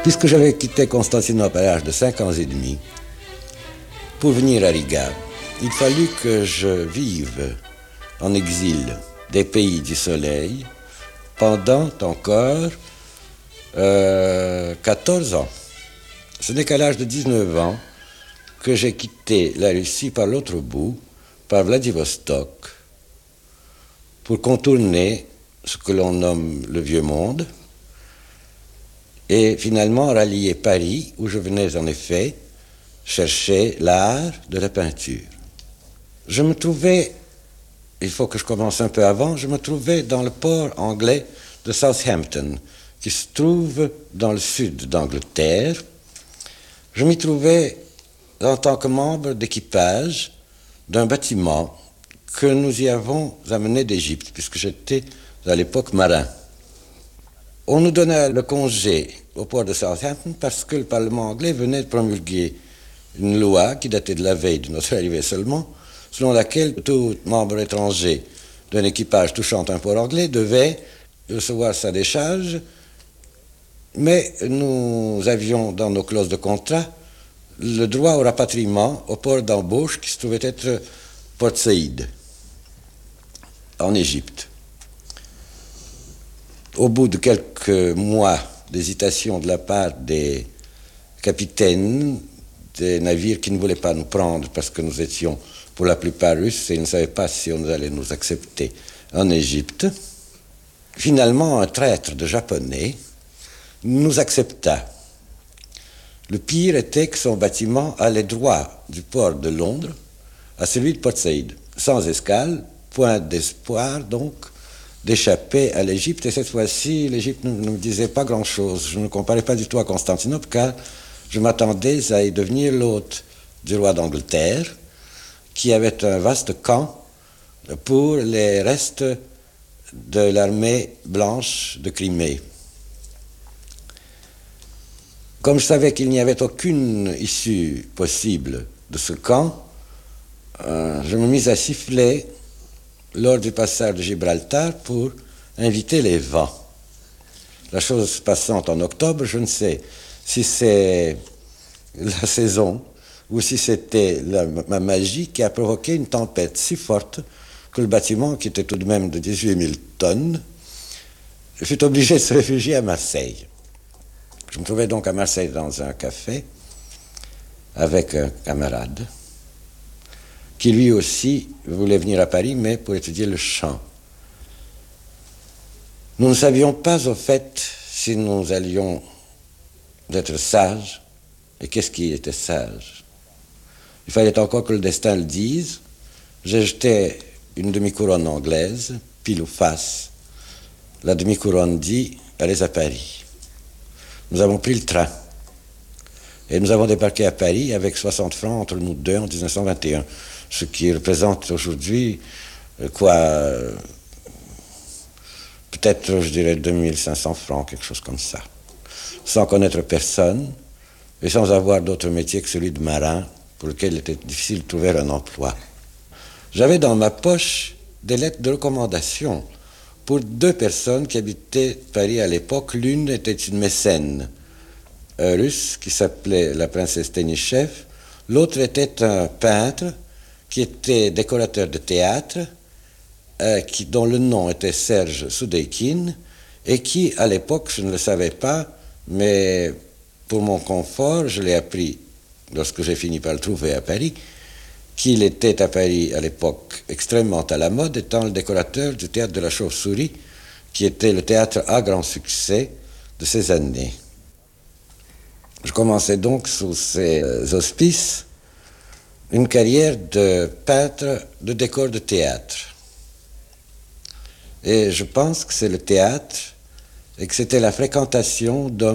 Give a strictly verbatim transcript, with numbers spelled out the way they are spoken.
Puisque j'avais quitté Constantinople à l'âge de cinq ans et demi pour venir à Riga, il fallut que je vive en exil des pays du soleil pendant encore euh, quatorze ans. Ce n'est qu'à l'âge de dix-neuf ans que j'ai quitté la Russie par l'autre bout, par Vladivostok, pour contourner ce que l'on nomme le Vieux Monde, et finalement rallier Paris, où je venais en effet chercher l'art de la peinture. Je me trouvais, il faut que je commence un peu avant, je me trouvais dans le port anglais de Southampton, qui se trouve dans le sud d'Angleterre. Je m'y trouvais en tant que membre d'équipage d'un bâtiment que nous y avons amené d'Égypte, puisque j'étais à l'époque marin. On nous donna le congé au port de Southampton parce que le Parlement anglais venait de promulguer une loi qui datait de la veille de notre arrivée seulement, selon laquelle tout membre étranger d'un équipage touchant un port anglais devait recevoir sa décharge, mais nous avions dans nos clauses de contrat le droit au rapatriement au port d'embauche qui se trouvait être Port Saïd, en Égypte. Au bout de quelques mois d'hésitation de la part des capitaines des navires qui ne voulaient pas nous prendre parce que nous étions pour la plupart russes et ils ne savaient pas si on allait nous accepter en Égypte, finalement un traître de japonais nous accepta. Le pire était que son bâtiment allait droit du port de Londres à celui de Port Saïd, sans escale, point d'espoir donc d'échapper à l'Égypte. Et cette fois-ci, l'Égypte ne, ne me disait pas grand-chose. Je ne me comparais pas du tout à Constantinople, car je m'attendais à y devenir l'hôte du roi d'Angleterre, qui avait un vaste camp pour les restes de l'armée blanche de Crimée. Comme je savais qu'il n'y avait aucune issue possible de ce camp, euh, je me mis à siffler lors du passage de Gibraltar pour inviter les vents. La chose se passant en octobre, je ne sais si c'est la saison ou si c'était la, ma magie qui a provoqué une tempête si forte que le bâtiment, qui était tout de même de dix-huit mille tonnes, fut obligé de se réfugier à Marseille. Je me trouvais donc à Marseille dans un café avec un camarade qui lui aussi voulait venir à Paris, mais pour étudier le chant. Nous ne savions pas au fait si nous allions être sages, et qu'est-ce qui était sage. Il fallait encore que le destin le dise. J'ai jeté une demi-couronne anglaise, pile ou face. La demi-couronne dit « Allez à Paris ». Nous avons pris le train, et nous avons débarqué à Paris avec soixante francs entre nous deux en dix-neuf cent vingt et un. Ce qui représente aujourd'hui, quoi, euh, peut-être, je dirais, deux mille cinq cents francs, quelque chose comme ça. Sans connaître personne, et sans avoir d'autre métier que celui de marin, pour lequel il était difficile de trouver un emploi. J'avais dans ma poche des lettres de recommandation pour deux personnes qui habitaient Paris à l'époque. L'une était une mécène euh, russe qui s'appelait la princesse Tenichev. L'autre était un peintre qui était décorateur de théâtre, euh, qui, dont le nom était Serge Soudeikin, et qui, à l'époque, je ne le savais pas, mais pour mon confort, je l'ai appris lorsque j'ai fini par le trouver à Paris, qu'il était à Paris à l'époque extrêmement à la mode, étant le décorateur du théâtre de la Chauve-souris, qui était le théâtre à grand succès de ces années. Je commençais donc sous ces auspices une carrière de peintre de décors de théâtre. Et je pense que c'est le théâtre et que c'était la fréquentation d'hommes